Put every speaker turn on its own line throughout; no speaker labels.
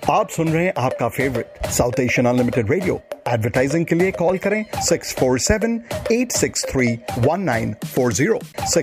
आप सुन रहे हैं आपका favourite south Asian unlimited radio. Advertising के लिए कॉल करें 647-863-1940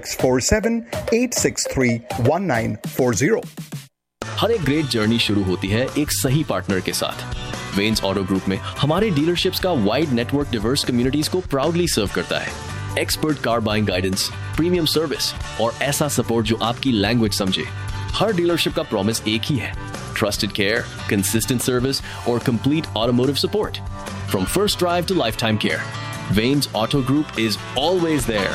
647-863-1940।
हर एक ग्रेट जर्नी शुरू होती है एक सही पार्टनर के साथ। वेन्स ऑटो ग्रुप में हमारे डीलरशिप्स का वाइड नेटवर्क डिवर्स कम्युनिटीज को प्राउडली सर्व करता है। Expert car buying guidance, premium service और ऐसा सपोर्ट जो आपकी लैंग्वेज समझे। हर डीलरशिप का प्रॉमिस एक ही है, ट्रस्टेड केयर, कंसिस्टेंट सर्विस और complete automotive support. From first drive to life time care, veins auto group is always there.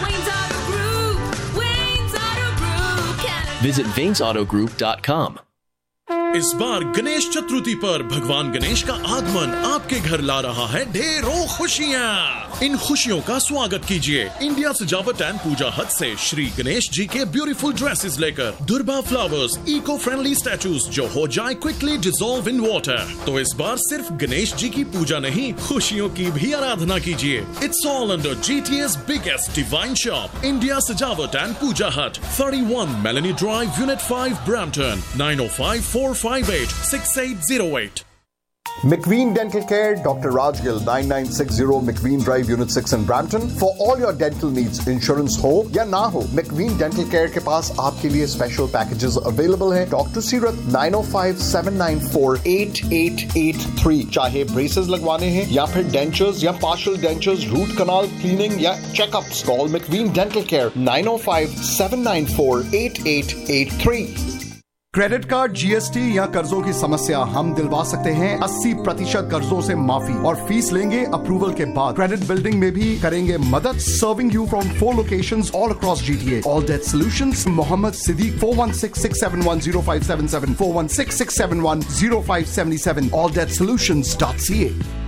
Visit vainsautogroup.com।
इस बार गणेश चतुर्थी पर भगवान गणेश का आगमन आपके घर ला रहा है ढेरों खुशियाँ। इन खुशियों का स्वागत कीजिए इंडिया सजावट एंड पूजा हट से श्री गणेश जी के ब्यूटीफुल ड्रेसेस लेकर दुर्बा फ्लावर्स, इको फ्रेंडली स्टैचूज जो हो जाए क्विकली डिसॉल्व इन वाटर। तो इस बार सिर्फ गणेश जी की पूजा नहीं, खुशियों की भी आराधना कीजिए। It's all under GTA's biggest divine shop, India Sajawat and Puja Hut, 31 Melanie Drive, Unit 5, Brampton, 9054586808.
McVean Dental Care, Dr. Raj Gill, 9960 McVean Drive, Unit 6 in Brampton. For all your dental needs, insurance हो या ना हो, McVean Dental Care के पास आपके लिए special packages available हैं. Talk to Sirat 905-794-8883. चाहे braces लगवाने हैं या फिर dentures या partial dentures, root canal cleaning या checkups, call McVean Dental Care 905-794-8883. Credit card, GST या कर्जों की समस्या हम दिलवा सकते हैं 80% कर्जों से माफी और फीस लेंगे अप्रूवल के बाद। क्रेडिट बिल्डिंग में भी करेंगे मदद। Serving you from 4 locations all across GTA। All that solutions, Mohammad Siddique, 416-671-0577, 416-671-0577, alldebtsolutions.ca।